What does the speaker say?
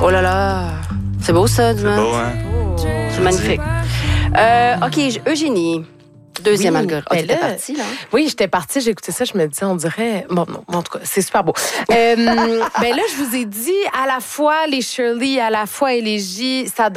Oh là là, c'est beau ça, C'est beau, hein? C'est magnifique. OK, Eugénie. Deuxième algorithme. Ben t'étais là, partie, là? Oui, j'étais partie, j'ai écouté ça, je me disais, on dirait... Bon, non, en tout cas, c'est super beau. Ben là, je vous ai dit, à la fois les Shirley, à la fois Élégie, ça